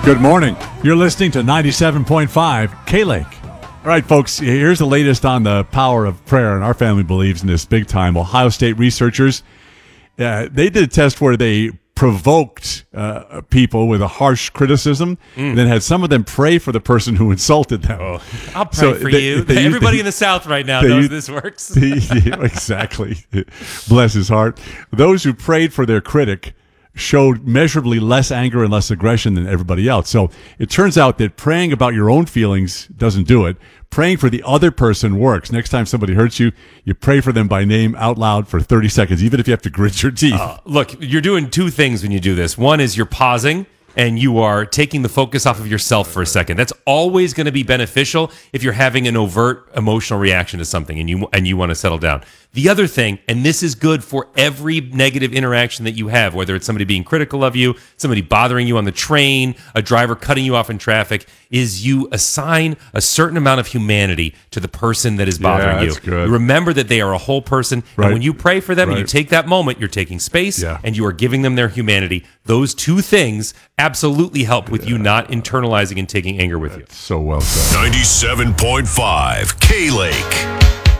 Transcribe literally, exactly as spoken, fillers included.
Good morning. You're listening to ninety-seven point five K-Lake. All right, folks, here's the latest on the power of prayer, and our family believes in this big time. Ohio State researchers, uh, they did a test where they provoked uh, people with a harsh criticism, mm. and then had some of them pray for the person who insulted them. Oh, I'll pray so for they, you. They, Everybody they, in the South right now they, knows this works. They, yeah, exactly. Bless his heart. Those who prayed for their critic showed measurably less anger and less aggression than everybody else. So it turns out that praying about your own feelings doesn't do it. Praying for the other person works. Next time somebody hurts you, you pray for them by name out loud for thirty seconds, even if you have to grit your teeth. Uh, look, you're doing two things when you do this. One is you're pausing and you are taking the focus off of yourself for a second. That's always going to be beneficial if you're having an overt emotional reaction to something and you and you want to settle down. The other thing, and this is good for every negative interaction that you have, whether it's somebody being critical of you, somebody bothering you on the train, a driver cutting you off in traffic, is you assign a certain amount of humanity to the person that is bothering yeah, that's you. Good. You remember that they are a whole person, right. and when you pray for them right. and you take that moment, you're taking space yeah. and you are giving them their humanity. Those two things absolutely help with yeah. you not internalizing and taking anger with that's you. So well said. ninety-seven point five K-Lake.